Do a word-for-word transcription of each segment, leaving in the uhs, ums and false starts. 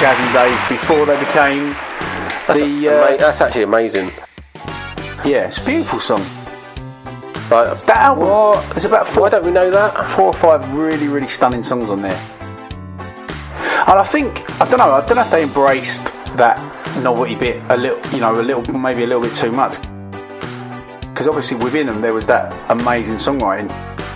Chaz and Dave before they became That's, the. a, Uh, ama- that's actually amazing. yeah, it's a beautiful song. Like, That album. What? There's about four, Why don't we know that? four or five really, really stunning songs on there. And I think I don't know. I don't know if they embraced that novelty bit a little, you know, a little, maybe a little bit too much. Because obviously within them there was that amazing songwriting.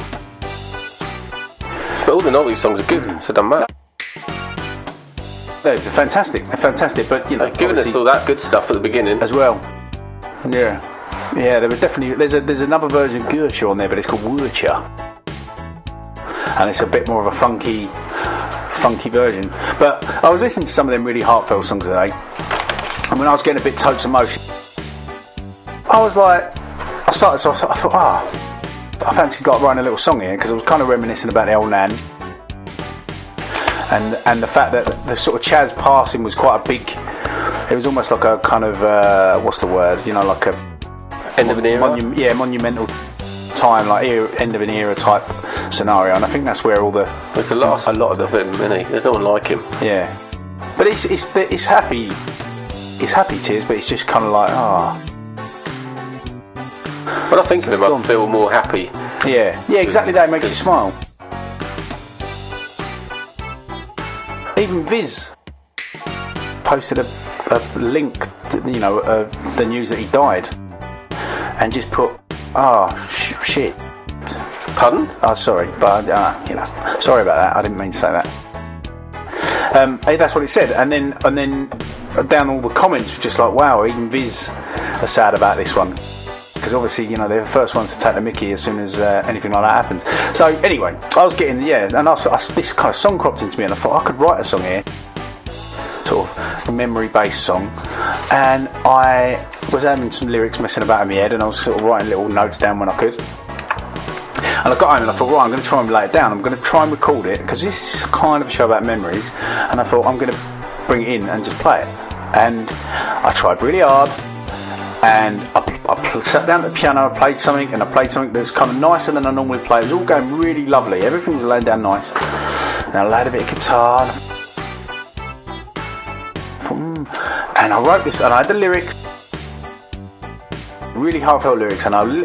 But all the novelty songs are good, so it doesn't matter. They're fantastic. They're fantastic. But you know, They've given us obviously all that good stuff at the beginning. as well. Yeah, yeah. There was definitely there's a there's another version of Gurcha on there, but it's called Wurcha, and it's a bit more of a funky. funky version. But I was listening to some of them really heartfelt songs today, and when I was getting a bit touched emotion, I was like, I started, so I thought, ah, oh, I fancied like writing a little song here because I was kind of reminiscing about the old Nan, and and the fact that the sort of Chaz passing was quite a big. It was almost like a kind of uh, what's the word? You know, like a End of an era. monu- yeah, monumental time, like era, end of an era type scenario, and I think that's where all the There's a lot, a lot of of the him, isn't he? There's no one like him. yeah, but it's it's the, it's happy, it's happy tears, but it's just kind of like ah, When I think of him, gone. I feel more happy. yeah, yeah, exactly. That makes you smile. Even Viz posted a, a link, to, you know, of the news that he died, and just put ah sh- shit. Pardon? Oh, sorry, but uh, you know, sorry about that. I didn't mean to say that. Um, hey, that's what it said, and then and then down all the comments were just like, wow, even Viz are sad about this one, because obviously, you know, they're the first ones to take the mickey as soon as uh, anything like that happens. So anyway, I was getting yeah, and I, was, I, this kind of song cropped into me, and I thought I could write a song here, sort of a memory-based song, and I was having some lyrics messing about in my head, and I was sort of writing little notes down when I could. And I got home and I thought, right, I'm going to try and lay it down. I'm going to try and record it because this is kind of a show about memories. And I thought, I'm going to bring it in and just play it. And I tried really hard. And I, I sat down at the piano, I played something, and I played something that was kind of nicer than I normally play. It was all going really lovely. Everything was laying down nice. And I laid a bit of guitar. And I, thought, mm. and I wrote this, and I had the lyrics. Really heartfelt lyrics, and I,